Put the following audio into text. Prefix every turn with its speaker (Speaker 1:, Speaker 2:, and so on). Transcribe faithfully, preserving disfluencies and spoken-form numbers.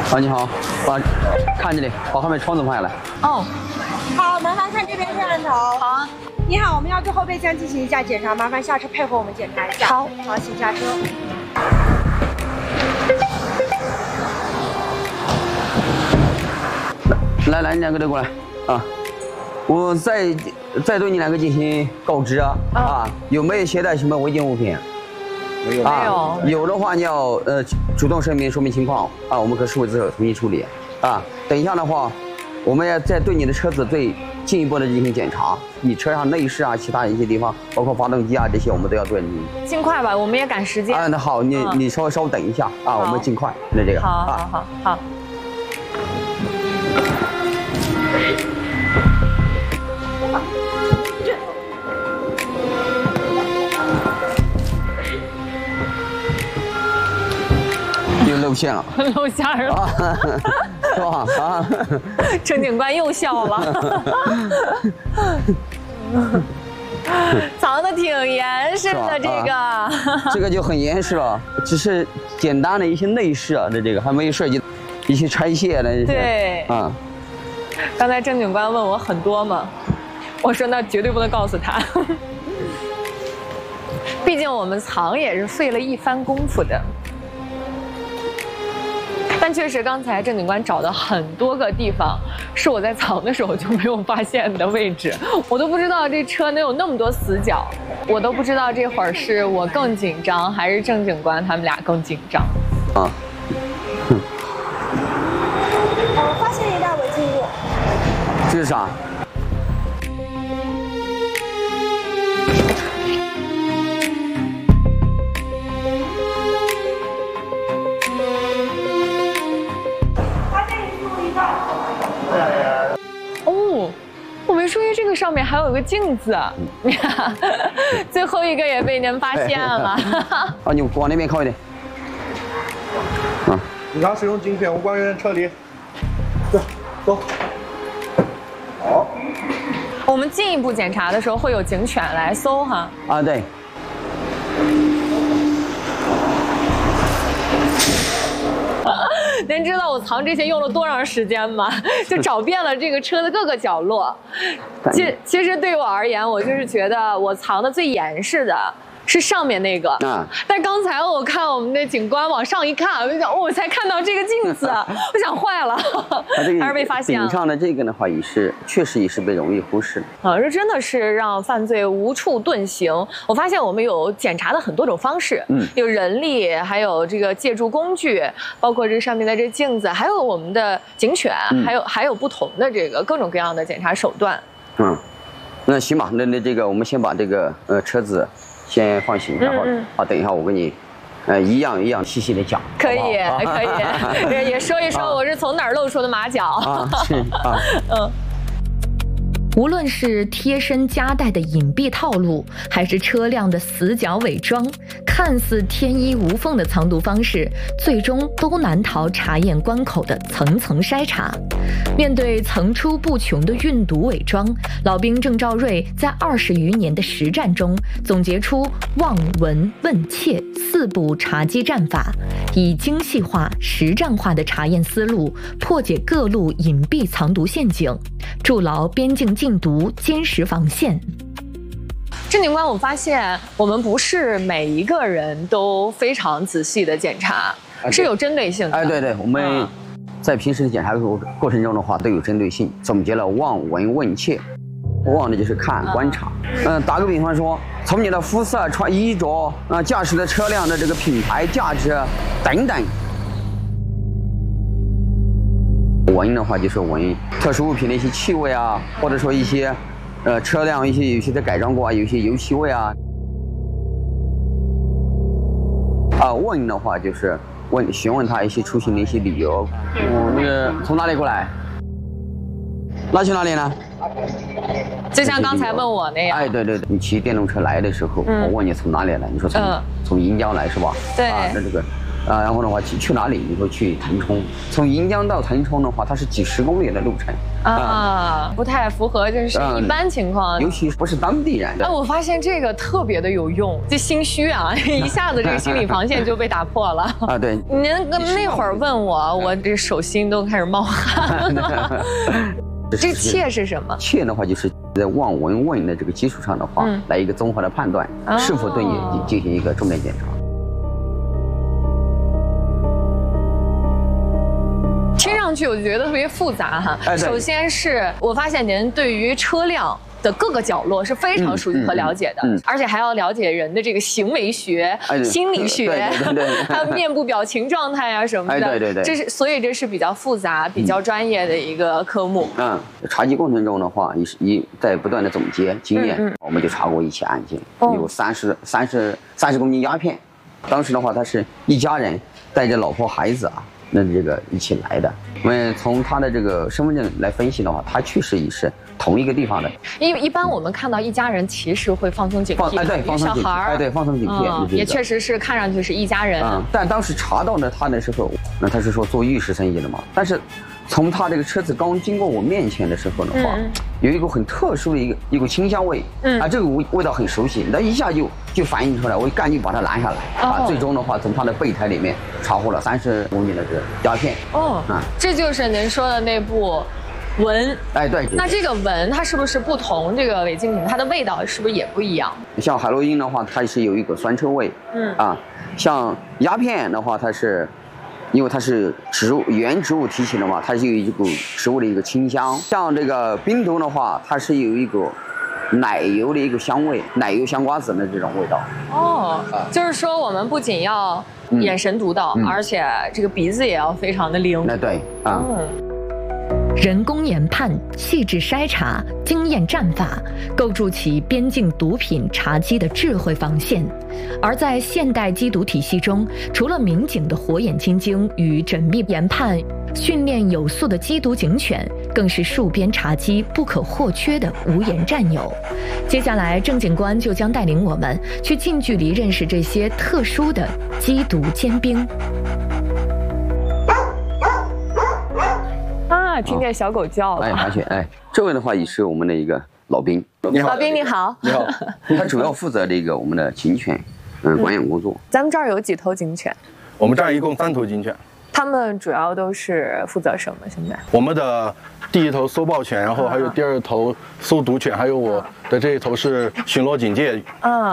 Speaker 1: 啊，你好，把看这里，把后面窗子放下来。
Speaker 2: 哦，
Speaker 3: 好，麻烦看这边摄像头。
Speaker 2: 好啊。
Speaker 3: 你好，我们要对后备箱进行一下检查，麻烦下车配合我们检查一下。
Speaker 2: 好，
Speaker 3: 好，请下车。
Speaker 1: 来来，你两个都过来啊！我再再对你两个进行告知啊、哦、啊，有没有携带什么违禁物品？
Speaker 2: 没有。啊、
Speaker 1: 有。有的话你要呃主动声明说明情况啊，我们和市委之后重新处理啊。等一下的话，我们要再对你的车子对进一步的进行检查，你车上内饰啊，其他一些地方，包括发动机啊这些，我们都要对你。
Speaker 2: 尽快吧，我们也赶时间。
Speaker 1: 啊，那好，你、嗯、你稍微稍微等一下啊，我们尽快那这个。
Speaker 2: 好，好，好，好。好
Speaker 1: 又露馅了，
Speaker 2: 露馅了，
Speaker 1: 是吧？啊，
Speaker 2: 郑警官又笑了，藏的挺严实的这个，啊、
Speaker 1: 这个就很严实了，只是简单的一些内饰啊，这这个还没有涉及一些拆卸的。
Speaker 2: 对，
Speaker 1: 啊，
Speaker 2: 刚才郑警官问我很多嘛，我说那绝对不能告诉他，毕竟我们藏也是费了一番功夫的。但确实，刚才郑警官找的很多个地方，是我在藏的时候就没有发现的位置，我都不知道这车能有那么多死角，我都不知道这会儿是我更紧张，还是郑警官他们俩更紧张。啊，
Speaker 3: 嗯。我发现一袋违禁物。
Speaker 1: 这是啥？
Speaker 2: 没注意这个上面还有个镜子，你看，最后一个也被您发现了。
Speaker 1: 啊，你往那边靠一点。
Speaker 4: 啊，警察使用警犬，无关人员撤离。走，走。好。
Speaker 2: 我们进一步检查的时候会有警犬来搜哈。
Speaker 1: 啊，对。
Speaker 2: 您知道我藏这些用了多长时间吗？就找遍了这个车的各个角落。其其实对我而言，我就是觉得我藏的最严实的是上面那个。啊！但刚才我看我们的警官往上一看，我就想，哦，我才看到这个镜子，我想坏了，还是被发现了。
Speaker 1: 顶上的这个的话，也是确实也是被容易忽视的。
Speaker 2: 啊，这真的是让犯罪无处遁形。我发现我们有检查的很多种方式，嗯，有人力，还有这个借助工具，包括这上面的这镜子，还有我们的警犬，嗯、还有还有不同的这个各种各样的检查手段。嗯，
Speaker 1: 那行吧，那那这个我们先把这个呃车子先放行，然后、嗯、啊，等一下我跟你。呃，一样一样细细的讲，
Speaker 2: 可以好好可以，也说一说我是从哪儿露出的马脚。
Speaker 1: 啊，是啊，嗯。
Speaker 5: 无论是贴身夹带的隐蔽套路，还是车辆的死角伪装，看似天衣无缝的藏毒方式，最终都难逃查验关口的层层筛查。面对层出不穷的运毒伪装，老兵郑兆瑞在二十余年的实战中，总结出望、闻、问、切四步查缉战法，以精细化、实战化的查验思路，破解各路隐蔽藏毒陷阱，筑牢边境禁毒坚实防线。
Speaker 2: 郑警官，我发现我们不是每一个人都非常仔细的检查，啊、是有针对性的。
Speaker 1: 哎，对对，我们在平时的检查过过程中的话，都有针对性，总结了望、闻、问、切。望的就是看、观察。嗯，打个比方说，从你的肤色、穿衣着啊、驾驶的车辆的这个品牌、价值等等。闻的话就是闻特殊物品的一些气味啊，或者说一些，呃，车辆一些有些在改装过啊，有一些油漆味啊。啊，问的话就是问询问他一些出行的一些理由。嗯，那个从哪里过来？那去哪里呢？
Speaker 2: 就像刚才问我那样。
Speaker 1: 哎，对对对，你骑电动车来的时候，嗯、我问你从哪里来，你说从、嗯、从银江来是吧？
Speaker 2: 对。
Speaker 1: 啊，那这个啊，然后的话去去哪里？你说去腾冲，从银江到腾冲的话，它是几十公里的路程
Speaker 2: 啊，不太符合就是一般情况，
Speaker 1: 尤其不是当地人。
Speaker 2: 哎，我发现这个特别的有用，这心虚啊，一下子这个心理防线就被打破了
Speaker 1: 啊。对，
Speaker 2: 您那会儿问我，我这手心都开始冒汗了。这切是什么？
Speaker 1: 切的话就是在望闻问的这个基础上的话，嗯、来一个综合的判断，哦、是否对你进行一个重点检查。
Speaker 2: 听上去我觉得特别复杂哈。哎、首先是我发现您对于车辆的各个角落是非常熟悉和了解的，嗯嗯嗯、而且还要了解人的这个行为学、哎、心理学，还有面部表情状态啊什么的。哎、对对对，这是所以这是比较复杂、比较专业的一个科目。
Speaker 1: 嗯，查缉过程中的话，一一在不断的总结经验，嗯嗯、我们就查过一起案件，哦、有三十三十三十公斤鸦片。当时的话，他是一家人带着老婆孩子啊。那这个一起来的，我们从他的这个身份证来分析的话，他确实也是同一个地方的。
Speaker 2: 因为一般我们看到一家人，其实会放松警惕，
Speaker 1: 哎对，放松警惕，哎对，放松警惕，
Speaker 2: 嗯、也确实是看上去是一家人。嗯，
Speaker 1: 但当时查到呢他的时候，那他是说做玉石生意的嘛，但是从他这个车子刚经过我面前的时候的话，嗯、有一个很特殊的一个一股清香味，嗯啊，这个味味道很熟悉，那一下就就反映出来，我赶紧把它拦下来，哦、啊，最终的话从他的备胎里面查获了三十公斤的这个鸦片。哦，
Speaker 2: 啊，这就是您说的那部闻。
Speaker 1: 哎，对。
Speaker 2: 那这个闻它是不是不同这个违禁品，它的味道是不是也不一样？
Speaker 1: 像海洛因的话，它是有一个酸臭味，嗯啊，像鸦片的话，它是。因为它是植物原植物提取的嘛，它是有一股植物的一个清香。像这个冰毒的话，它是有一个奶油的一个香味，奶油香瓜子的这种味道。哦，
Speaker 2: 啊、就是说我们不仅要眼神独到，嗯、而且这个鼻子也要非常的灵。
Speaker 1: 那对啊。嗯
Speaker 5: 人工研判、细致筛查、经验战法，构筑起边境毒品查缉的智慧防线。而在现代缉毒体系中，除了民警的火眼金睛与缜密研判，训练有素的缉毒警犬，更是戍边查缉不可或缺的无言战友。接下来，郑警官就将带领我们去近距离认识这些特殊的缉毒尖兵。
Speaker 2: 啊，听见小狗叫了。
Speaker 1: 哎，发现哎，这位的话也是我们的一个老兵。
Speaker 2: 你好，老兵你好。
Speaker 1: 你好。他主要负责这个我们的警犬，嗯，管养工作。
Speaker 2: 咱们这儿有几头警犬？
Speaker 6: 我们这儿一共三头警犬。
Speaker 2: 他们主要都是负责什么？现在
Speaker 6: 我们的第一头搜爆犬，然后还有第二头搜毒犬，还有我的这一头是巡逻警戒。嗯，